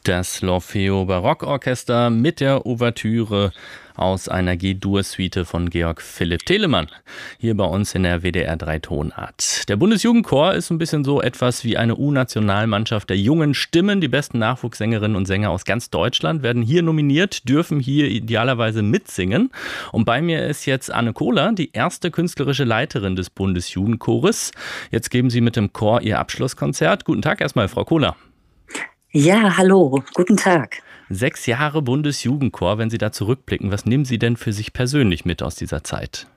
Das L'Orfeo Barockorchester mit der Ouvertüre aus einer G-Dur-Suite von Georg Philipp Telemann, hier bei uns in der WDR 3 Tonart. Der Bundesjugendchor ist ein bisschen so etwas wie eine U-Nationalmannschaft der jungen Stimmen. Die besten Nachwuchssängerinnen und Sänger aus ganz Deutschland werden hier nominiert, dürfen hier idealerweise mitsingen. Und bei mir ist jetzt Anne Kohler, die erste künstlerische Leiterin des Bundesjugendchores. Jetzt geben Sie mit dem Chor Ihr Abschlusskonzert. Guten Tag erstmal, Frau Kohler. Ja, hallo, guten Tag. 6 Jahre Bundesjugendchor, wenn Sie da zurückblicken, was nehmen Sie denn für sich persönlich mit aus dieser Zeit?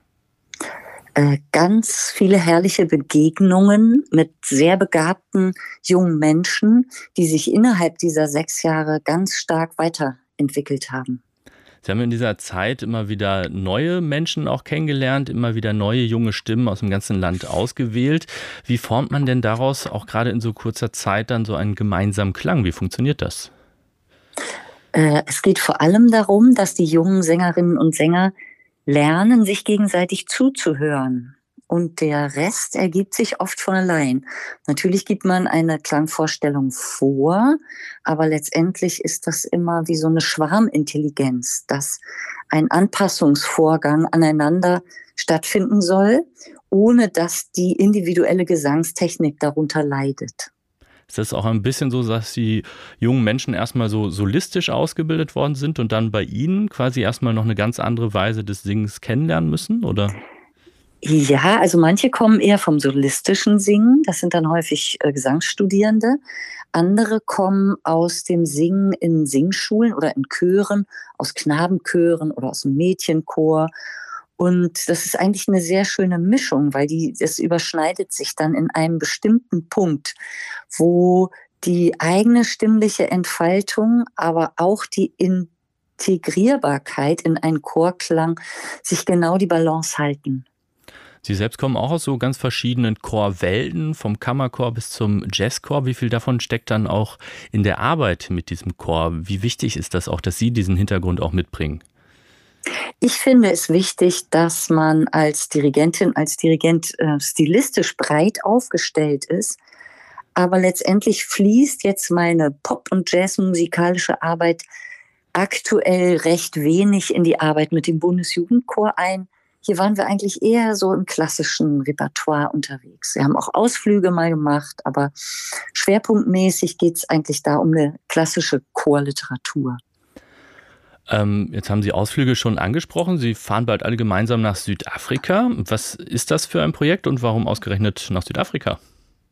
Ganz viele herrliche Begegnungen mit sehr begabten jungen Menschen, die sich innerhalb dieser 6 Jahre ganz stark weiterentwickelt haben. Sie haben in dieser Zeit immer wieder neue Menschen auch kennengelernt, immer wieder neue junge Stimmen aus dem ganzen Land ausgewählt. Wie formt man denn daraus auch gerade in so kurzer Zeit dann so einen gemeinsamen Klang? Wie funktioniert das? Es geht vor allem darum, dass die jungen Sängerinnen und Sänger lernen, sich gegenseitig zuzuhören. Und der Rest ergibt sich oft von allein. Natürlich gibt man eine Klangvorstellung vor, aber letztendlich ist das immer wie so eine Schwarmintelligenz, dass ein Anpassungsvorgang aneinander stattfinden soll, ohne dass die individuelle Gesangstechnik darunter leidet. Ist das auch ein bisschen so, dass die jungen Menschen erstmal so solistisch ausgebildet worden sind und dann bei Ihnen quasi erstmal noch eine ganz andere Weise des Singens kennenlernen müssen, oder? Ja, also manche kommen eher vom solistischen Singen, das sind dann häufig Gesangsstudierende. Andere kommen aus dem Singen in Singschulen oder in Chören, aus Knabenchören oder aus dem Mädchenchor. Und das ist eigentlich eine sehr schöne Mischung, weil das überschneidet sich dann in einem bestimmten Punkt, wo die eigene stimmliche Entfaltung, aber auch die Integrierbarkeit in einen Chorklang sich genau die Balance halten. Sie selbst kommen auch aus so ganz verschiedenen Chorwelten, vom Kammerchor bis zum Jazzchor. Wie viel davon steckt dann auch in der Arbeit mit diesem Chor? Wie wichtig ist das auch, dass Sie diesen Hintergrund auch mitbringen? Ich finde es wichtig, dass man als Dirigentin, als Dirigent stilistisch breit aufgestellt ist. Aber letztendlich fließt jetzt meine Pop- und Jazzmusikalische Arbeit aktuell recht wenig in die Arbeit mit dem Bundesjugendchor ein. Hier waren wir eigentlich eher so im klassischen Repertoire unterwegs. Wir haben auch Ausflüge mal gemacht, aber schwerpunktmäßig geht es eigentlich da um eine klassische Chorliteratur. Jetzt haben Sie Ausflüge schon angesprochen. Sie fahren bald alle gemeinsam nach Südafrika. Was ist das für ein Projekt und warum ausgerechnet nach Südafrika?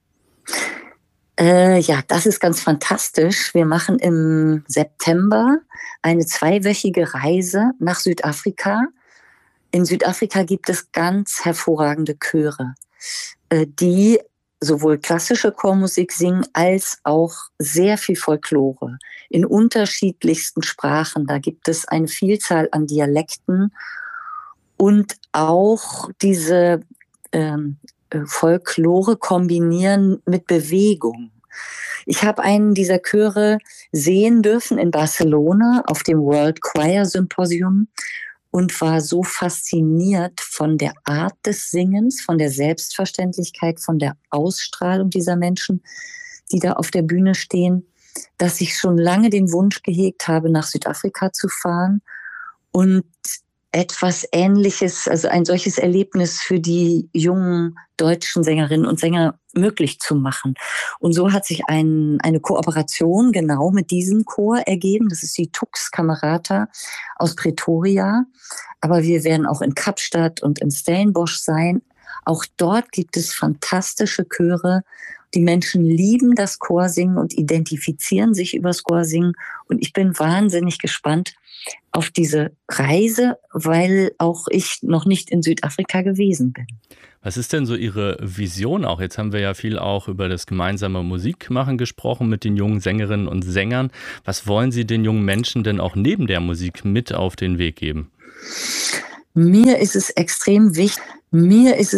Ja, das ist ganz fantastisch. Wir machen im September eine 2-wöchige Reise nach Südafrika. In Südafrika gibt es ganz hervorragende Chöre, die sowohl klassische Chormusik singen als auch sehr viel Folklore in unterschiedlichsten Sprachen. Da gibt es eine Vielzahl an Dialekten und auch diese Folklore kombinieren mit Bewegung. Ich habe einen dieser Chöre sehen dürfen in Barcelona auf dem World Choir Symposium und war so fasziniert von der Art des Singens, von der Selbstverständlichkeit, von der Ausstrahlung dieser Menschen, die da auf der Bühne stehen, dass ich schon lange den Wunsch gehegt habe, nach Südafrika zu fahren und etwas Ähnliches, also ein solches Erlebnis für die jungen deutschen Sängerinnen und Sänger möglich zu machen. Und so hat sich eine Kooperation genau mit diesem Chor ergeben. Das ist die Tux Camerata aus Pretoria. Aber wir werden auch in Kapstadt und in Stellenbosch sein. Auch dort gibt es fantastische Chöre. Die Menschen lieben das Chorsingen und identifizieren sich übers Chorsingen. Und ich bin wahnsinnig gespannt auf diese Reise, weil auch ich noch nicht in Südafrika gewesen bin. Was ist denn so Ihre Vision auch? Jetzt haben wir ja viel auch über das gemeinsame Musikmachen gesprochen mit den jungen Sängerinnen und Sängern. Was wollen Sie den jungen Menschen denn auch neben der Musik mit auf den Weg geben? Mir ist es extrem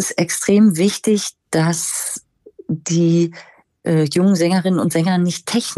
wichtig, dass die jungen Sängerinnen und Sänger nicht technisch